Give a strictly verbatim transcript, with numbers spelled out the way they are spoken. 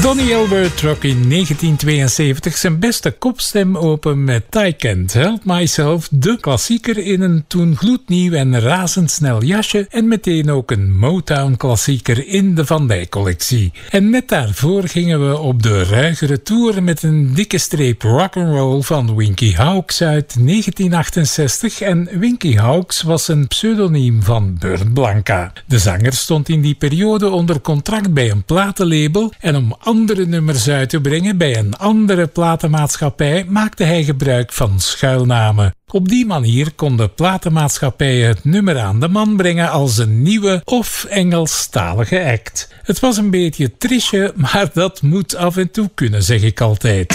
Donny Elbert trok in negentien tweeënzeventig zijn beste kopstem open met I Can't Help Myself, de klassieker in een toen gloednieuw en razendsnel jasje en meteen ook een Motown-klassieker in de Van Dijk collectie. En net daarvoor gingen we op de ruigere tour met een dikke streep rock'n'roll van Winky Hawkes uit negentien achtenzestig en Winky Hawkes was een pseudoniem van Burt Blanca. De zanger stond in die periode onder contract bij een platenlabel en om andere nummers uit te brengen bij een andere platenmaatschappij maakte hij gebruik van schuilnamen. Op die manier kon de platenmaatschappij het nummer aan de man brengen als een nieuwe of Engelstalige act. Het was een beetje triche, maar dat moet af en toe kunnen, zeg ik altijd.